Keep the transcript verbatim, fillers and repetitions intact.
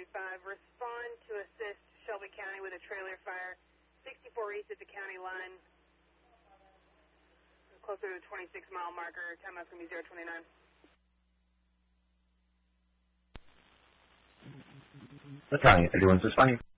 thirty-five. Respond to assist Shelby County with a trailer fire. sixty-four east at the county line. Closer to the twenty-six mile marker. Time that's going to be zero twenty-nine. The county, everyone's responding.